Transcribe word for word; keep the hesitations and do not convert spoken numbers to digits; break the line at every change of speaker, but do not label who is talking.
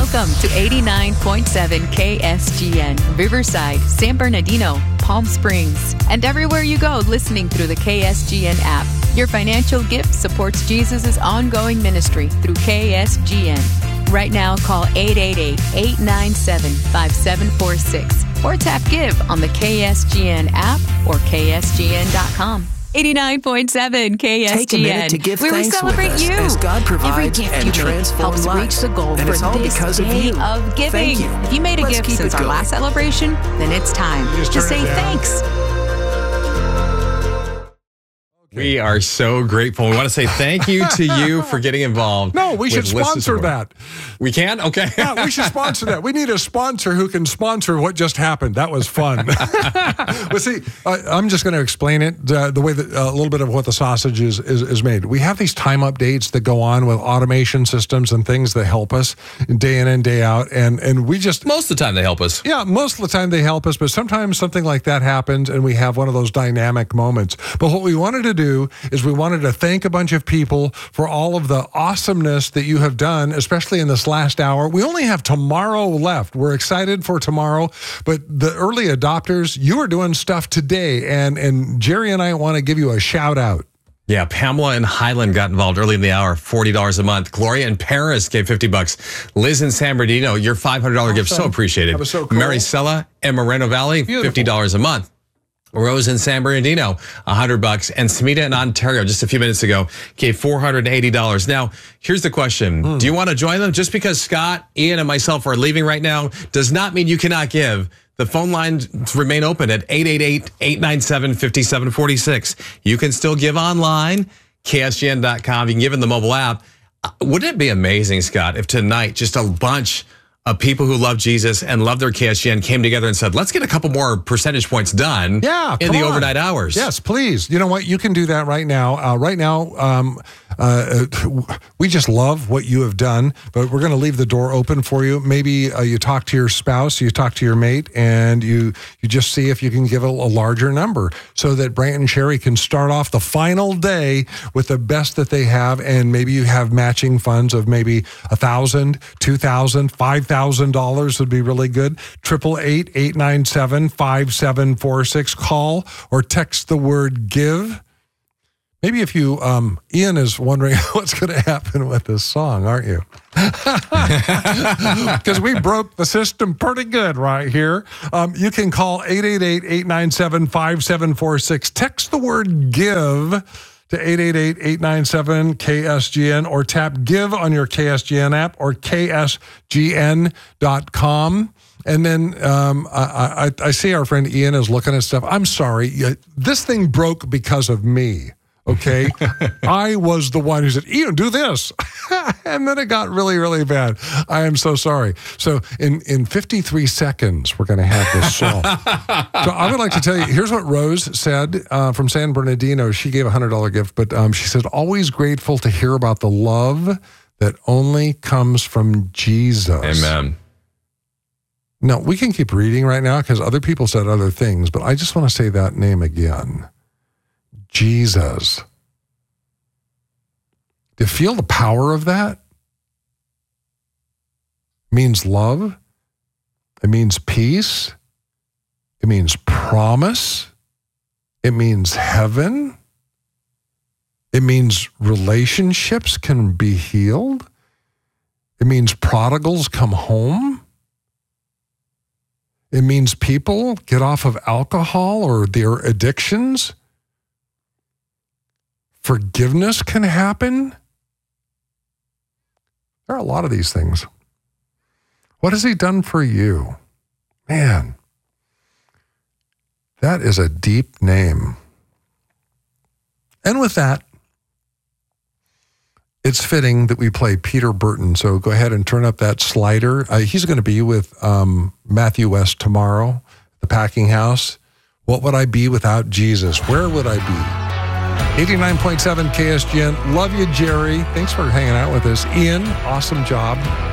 Welcome to eighty-nine point seven K S G N, Riverside, San Bernardino, Palm Springs, and everywhere you go listening through the K S G N app. Your financial gift supports Jesus' ongoing ministry through K S G N. Right now, call eight eight eight, eight nine seven, five seven four six or tap Give on the K S G N app or K S G N dot com. eighty-nine point seven K S G N.
Take a minute to give
where we
thanks
celebrate
with us
you.
as God provides
Every gift
and
you make
transforms
helps
lives.
reach the goal
And
for
it's all
this
because of
day
you.
of giving.
Thank you.
If you made a
Let's
gift
keep
since
it
our
going.
last celebration, then it's time
Just
to
turn it
say
down.
thanks.
We are so grateful. We want to say thank you to you for getting involved.
No, we should
with Listen
sponsor
Support.
that.
We can? Okay.
Yeah, we should sponsor that. We need a sponsor who can sponsor what just happened. That was fun. But see, I, I'm just going to explain it uh, the way that uh, a little bit of what the sausage is, is is made. We have these time updates that go on with automation systems and things that help us day in and day out, and and we just
Most of the time they help us.
yeah, most of the time they help us, but sometimes something like that happens and we have one of those dynamic moments. But what we wanted to do is we wanted to thank a bunch of people for all of the awesomeness that you have done, especially in this last hour. We only have tomorrow left. We're excited for tomorrow, but the early adopters, you are doing stuff today, and, and Jerry and I want to give you a shout out.
Yeah, Pamela in Highland got involved early in the hour, forty dollars a month. Gloria in Paris gave fifty bucks. Liz in San Bernardino, your five hundred dollars gift, so appreciated.
That was so cool.
Maricela in Moreno Valley,
Beautiful.
fifty dollars a month. Rose in San Bernardino, one hundred bucks. And Smita in Ontario, just a few minutes ago, gave four hundred eighty dollars. Now, here's the question.
Hmm.
Do you want to join them? Just because Scott, Ian, and myself are leaving right now does not mean you cannot give. The phone lines remain open at eight eight eight, eight nine seven, five seven four six. You can still give online, K S G N dot com. You can give in the mobile app. Uh, Wouldn't it be amazing, Scott, if tonight just a bunch of people who love Jesus and love their K S G N came together and said, let's get a couple more percentage points done
Yeah,
in
come
the
on.
overnight hours.
Yes, please. You know what? You can do that right now. Uh, right now, um, uh, we just love what you have done, but we're going to leave the door open for you. Maybe uh, you talk to your spouse, you talk to your mate, and you you just see if you can give a, a larger number so that Brant and Sherry can start off the final day with the best that they have, and maybe you have matching funds of maybe a thousand, two thousand, five thousand dollars would be really good. Triple eight eight nine seven five seven four six. Call or text the word give. Maybe if you, um, Ian is wondering what's going to happen with this song, aren't you? Because we broke the system pretty good right here. Um, you can call eight eight eight, eight nine seven, five seven four six. Text the word give to eight eight eight, eight nine seven, K S G N or tap give on your K S G N app or K S G N dot com. And then um, I, I, I see our friend Ian is looking at stuff. I'm sorry. This thing broke because of me. Okay. I was the one who said, Ian, do this. And then it got really, really bad. I am so sorry. So in, in fifty-three seconds, we're going to have this song. So I would like to tell you, here's what Rose said uh, from San Bernardino. She gave a one hundred dollars gift, but um, she said, always grateful to hear about the love that only comes from Jesus.
Amen.
Now, we can keep reading right now because other people said other things, but I just want to say that name again. Jesus. Do you feel the power of that? It means love. It means peace. It means promise. It means heaven. It means relationships can be healed. It means prodigals come home. It means people get off of alcohol or their addictions. Forgiveness can happen. There are a lot of these things. What has he done for you? Man, that is a deep name. And with that, it's fitting that we play Peter Burton. So go ahead and turn up that slider. Uh, he's going to be with um, Matthew West tomorrow, the Packing House. What would I be without Jesus? Where would I be? eighty-nine point seven K S G N. Love you, Jerry. Thanks for hanging out with us. Ian, awesome job.